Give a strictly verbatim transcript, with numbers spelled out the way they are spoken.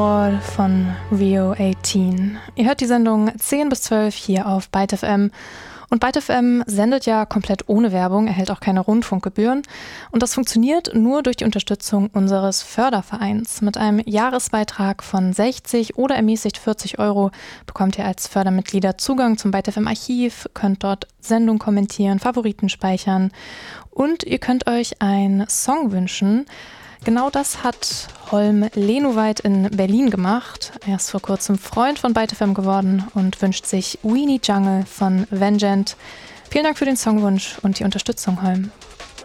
Von Rio achtzehn. Ihr hört die Sendung zehn bis zwölf hier auf Byte F M. Und Byte F M sendet ja komplett ohne Werbung, erhält auch keine Rundfunkgebühren. Und das funktioniert nur durch die Unterstützung unseres Fördervereins. Mit einem Jahresbeitrag von sechzig oder ermäßigt vierzig Euro bekommt ihr als Fördermitglieder Zugang zum Byte F M Archiv, könnt dort Sendungen kommentieren, Favoriten speichern und ihr könnt euch einen Song wünschen. Genau das hat Holm Lenoweit in Berlin gemacht. Er ist vor kurzem Freund von Byte F M geworden und wünscht sich Weenie Jungle von Vengent. Vielen Dank für den Songwunsch und die Unterstützung, Holm.